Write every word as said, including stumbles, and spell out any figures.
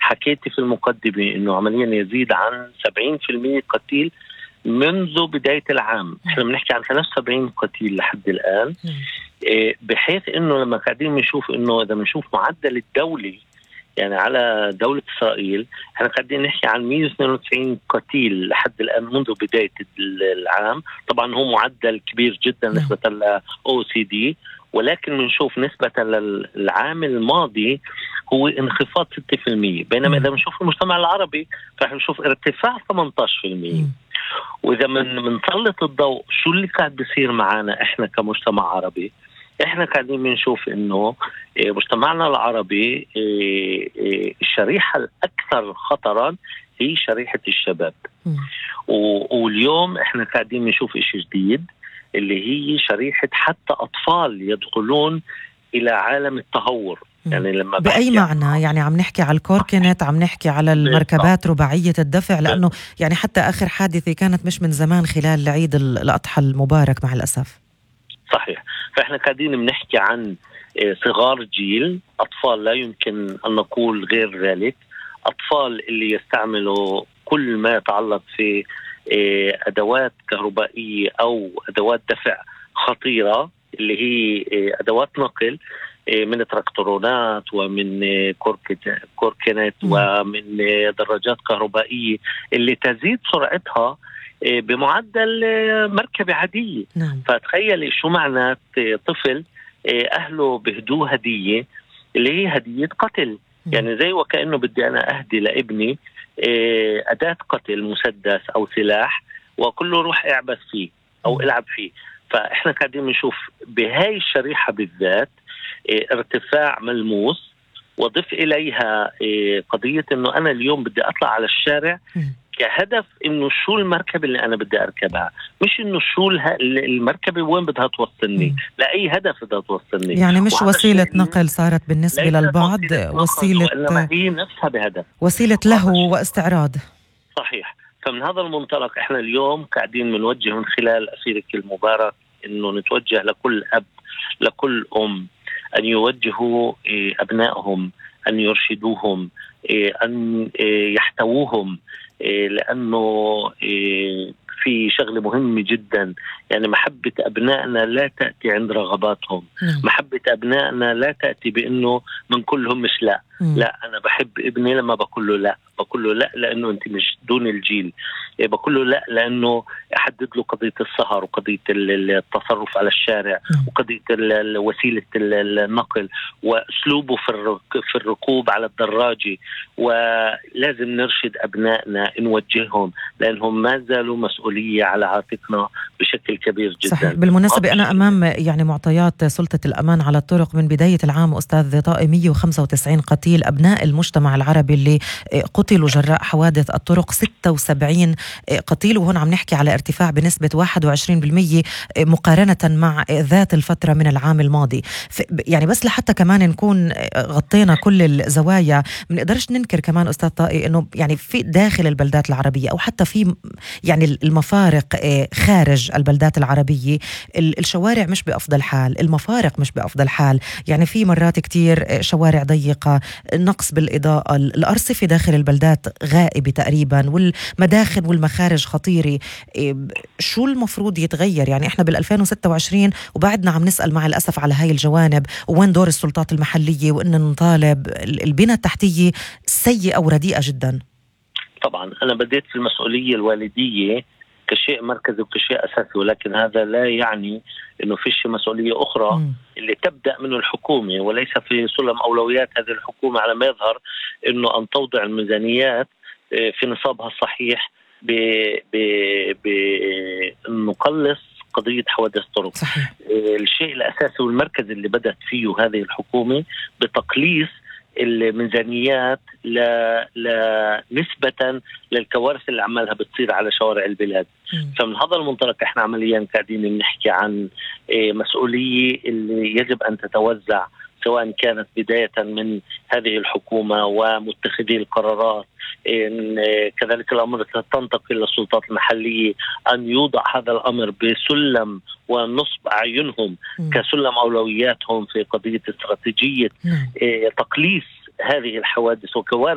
حكيت في المقدمة إنه عمليا يزيد عن سبعين بالمئة قتيل منذ بداية العام. احنا بنحكي عن ثلاثة وسبعين قتيل لحد الآن، بحيث إنه لما قاعدين بنشوف إنه إذا بنشوف معدل الدولي يعني على دولة إسرائيل، احنا قاعدين نحكي عن مئة واثنين وتسعين قتيل لحد الآن منذ بداية العام. طبعا هو معدل كبير جدا نسبة ل أو سي دي، ولكن بنشوف نسبة للعام الماضي هو انخفاض ستة بالمئة، بينما إذا بنشوف المجتمع العربي فإحنا بنشوف ارتفاع ثمانية عشر بالمئة. وإذا من منسلط الضوء شو اللي قاعد بيصير معنا إحنا كمجتمع عربي، إحنا قاعدين بنشوف إنه مجتمعنا العربي الشريحة الأكثر خطراً هي شريحة الشباب. واليوم إحنا قاعدين بنشوف إشي جديد اللي هي شريحة حتى أطفال يدخلون إلى عالم التهور. يعني لما بأي معنى؟ يعني عم نحكي على الكوركنت، عم نحكي على المركبات رباعية الدفع، لأنه يعني حتى آخر حادثة كانت مش من زمان خلال العيد الأضحى المبارك مع الأسف. صحيح. فإحنا قاعدين بنحكي عن صغار جيل، أطفال لا يمكن أن نقول غير ذلك، أطفال اللي يستعملوا كل ما يتعلق في أدوات كهربائية أو أدوات دفع خطيرة اللي هي أدوات نقل من تراكتورونات ومن كوركنت ومن دراجات كهربائية اللي تزيد سرعتها بمعدل مركبة عادية. نعم. فتخيلي شو معنى طفل أهله بهدوه هدية اللي هي هدية قتل. م. يعني زي وكأنه بدي أنا أهدي لابني أداة قتل، مسدس أو سلاح، وكله روح اعبث فيه أو العب فيه. فإحنا قاعدين نشوف بهاي الشريحة بالذات ارتفاع ملموس، وضف إليها قضية إنه أنا اليوم بدي أطلع على الشارع كهدف إنه شو المركبة اللي أنا بدي أركبها، مش إنه شو المركبة وين بدها توصلني، لا أي هدف بدها توصلني. يعني مش وسيلة نقل صارت بالنسبة للبعض، وسيلة إنما هي نفسها بهدف، وسيلة لهو واستعراض. صحيح. فمن هذا المنطلق إحنا اليوم قاعدين بنوجه من خلال أسيرك المبارك إنه نتوجه لكل أب لكل أم أن يوجهوا أبنائهم، أن يرشدوهم، أن يحتووهم، لأنه في شغلة مهمة جدا. يعني محبة أبنائنا لا تأتي عند رغباتهم. م. محبة أبنائنا لا تأتي بأنه من كلهم مش لا. م. لا، أنا بحب ابني لما بقول له لا، بقول له لا لأنه أنت مش دون الجيل، بقول له لا لأنه أحدد له قضية السهر وقضية التصرف على الشارع. م. وقضية وسيلة النقل وأسلوبه في الركوب على الدراجة. ولازم نرشد أبنائنا، نوجههم، لأنهم ما زالوا مسؤولية على عاتقنا بشكل كبير جدا. صحيح. بالمناسبة أنا أمام يعني معطيات سلطة الأمان على الطرق من بداية العام أستاذ طائي، مئة وخمسة وتسعين قتيل أبناء المجتمع العربي اللي قتلوا جراء حوادث الطرق، ستة وسبعين قتيل، وهون عم نحكي على ارتفاع بنسبة واحد وعشرين بالمئة مقارنة مع ذات الفترة من العام الماضي. يعني بس لحتى كمان نكون غطينا كل الزوايا، ما نقدرش ننكر كمان أستاذ طائي إنه يعني في داخل البلدات العربية أو حتى في يعني المفارق خارج البلدات العربية الشوارع مش بأفضل حال، المفارق مش بأفضل حال. يعني في مرات كتير شوارع ضيقة، نقص بالإضاءة، الأرصفة داخل البلدات غائبة تقريبا، والمداخل والمخارج خطيرة. شو المفروض يتغير؟ يعني إحنا بالألفين وستة وعشرين وبعدنا عم نسأل مع الأسف على هاي الجوانب، وين دور السلطات المحلية، وإن نطالب البنى التحتية سيئة ورديئة جدا. طبعا أنا بديت في المسؤولية الوالدية كشيء مركزي وكشيء أساسي، ولكن هذا لا يعني إنه فيش مسؤولية أخرى م. اللي تبدأ من الحكومة، وليس في سلم أولويات هذه الحكومة على ما يظهر إنه أن توضع الميزانيات في نصابها الصحيح بنقلص قضية حوادث طرق. صحيح. الشيء الأساسي والمركز اللي بدأت فيه هذه الحكومة بتقليص الميزانيات ل... ل... نسبة للكوارث اللي عمالها بتصير على شوارع البلاد. م. فمن هذا المنطلق احنا عمليا قاعدين نحكي عن مسؤولية اللي يجب أن تتوزع، سواء كانت بداية من هذه الحكومة ومتخذي القرارات، إن كذلك الأمر تنتقل للسلطات المحلية أن يوضع هذا الأمر بسلم ونصب أعينهم م. كسلم أولوياتهم في قضية استراتيجية م. تقليص هذه الحوادث وكوارث